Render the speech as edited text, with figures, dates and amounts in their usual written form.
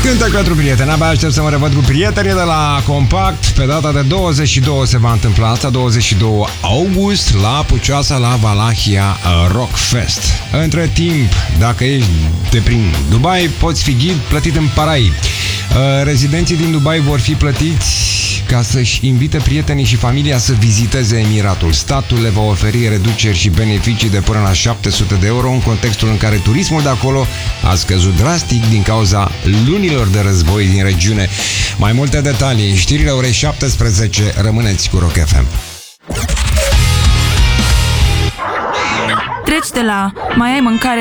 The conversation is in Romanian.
Cântă pentru prieteni. Abia aștept să mă revăd cu prietenii de la Compact. Pe data de 22 se va întâmpla asta, 22 august, la Pucioasa, la Valahia Rock Fest. Între timp, dacă ești de prin Dubai, poți fi ghid plătit în Paraib. Rezidenții din Dubai vor fi plătiți ca să-și invite prietenii și familia să viziteze Emiratul. Statul le va oferi reduceri și beneficii de până la 700 de euro în contextul în care turismul de acolo a scăzut drastic din cauza lunilor de război din regiune. Mai multe detalii, știrile orei 17, rămâneți cu Rock FM. Treci de la mai ai mâncare